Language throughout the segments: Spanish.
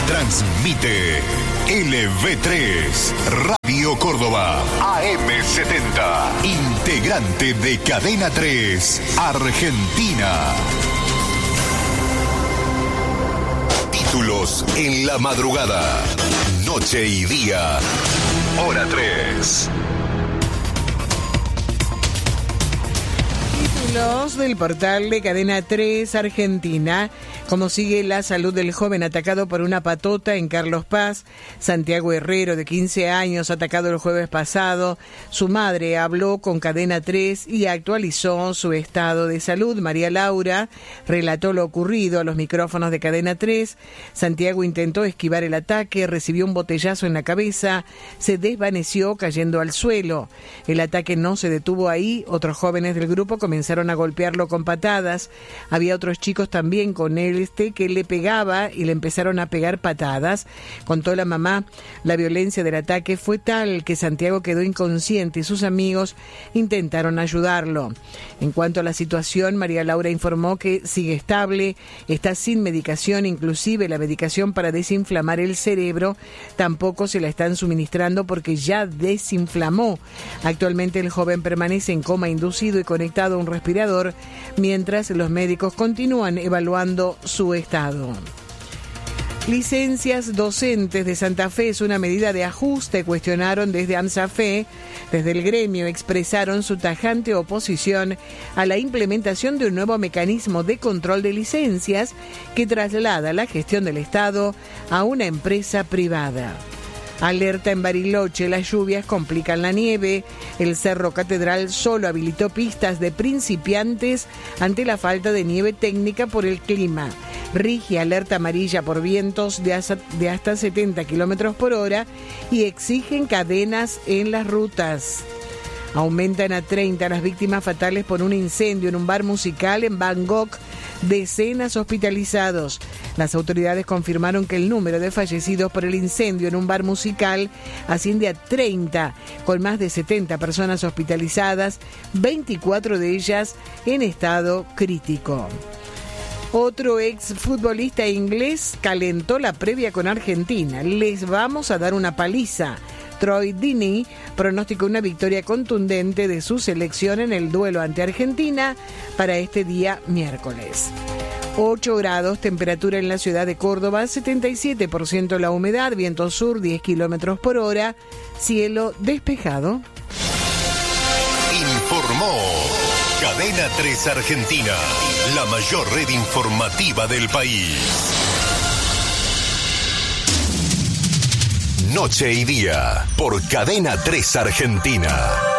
Transmite LV3 Radio Córdoba AM70, integrante de Cadena 3 Argentina. Títulos en la madrugada, noche y día, hora 3. Títulos del portal de Cadena 3 Argentina. Cómo sigue la salud del joven atacado por una patota en Carlos Paz. Santiago Herrero, de 15 años, atacado el jueves pasado. Su madre habló con Cadena 3 y actualizó su estado de salud. María Laura relató lo ocurrido a los micrófonos de Cadena 3. Santiago intentó esquivar el ataque, recibió un botellazo en la cabeza, se desvaneció cayendo al suelo. El ataque no se detuvo ahí. Otros jóvenes del grupo comenzaron a golpearlo con patadas. Había otros chicos también con él que le pegaba y le empezaron a pegar patadas. Contó la mamá, la violencia del ataque fue tal que Santiago quedó inconsciente y sus amigos intentaron ayudarlo. En cuanto a la situación, María Laura informó que sigue estable, está sin medicación, inclusive la medicación para desinflamar el cerebro tampoco se la están suministrando porque ya desinflamó. Actualmente el joven permanece en coma inducido y conectado a un respirador, mientras los médicos continúan evaluando su estado. Licencias docentes de Santa Fe es una medida de ajuste, cuestionaron desde AMSAFE. Desde el gremio expresaron su tajante oposición a la implementación de un nuevo mecanismo de control de licencias que traslada la gestión del Estado a una empresa privada. Alerta en Bariloche, las lluvias complican la nieve. El Cerro Catedral solo habilitó pistas de principiantes ante la falta de nieve técnica por el clima. Rige alerta amarilla por vientos de hasta 70 kilómetros por hora y exigen cadenas en las rutas. Aumentan a 30 las víctimas fatales por un incendio en un bar musical en Bangkok. Decenas hospitalizados. Las autoridades confirmaron que el número de fallecidos por el incendio en un bar musical asciende a 30, con más de 70 personas hospitalizadas, 24 de ellas en estado crítico. Otro exfutbolista inglés calentó la previa con Argentina. Les vamos a dar una paliza. Troy Deeney pronosticó una victoria contundente de su selección en el duelo ante Argentina para este día miércoles. 8 grados, temperatura en la ciudad de Córdoba, 77% la humedad, viento sur 10 kilómetros por hora, cielo despejado. Informó Cadena 3 Argentina, la mayor red informativa del país. Noche y día, por Cadena 3 Argentina.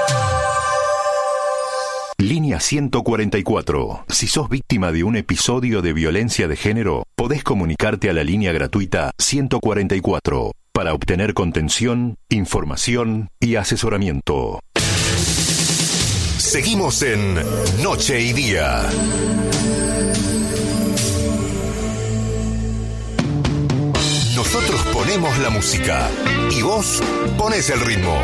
Línea 144. Si sos víctima de un episodio de violencia de género, podés comunicarte a la línea gratuita 144 para obtener contención, información y asesoramiento. Seguimos en Noche y Día. Nosotros ponemos la música y vos ponés el ritmo.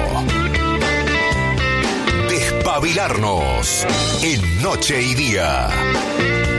Despabilarnos en Noche y Día.